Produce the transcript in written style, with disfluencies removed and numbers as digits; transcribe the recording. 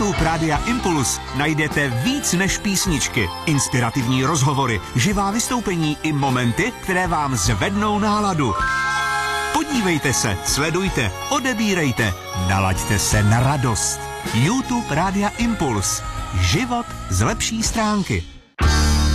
YouTube Rádia Impuls najdete víc než písničky, inspirativní rozhovory, živá vystoupení i momenty, které vám zvednou náladu. Podívejte se, sledujte, odebírejte, nalaďte se na radost. YouTube Rádia Impuls. Život z lepší stránky.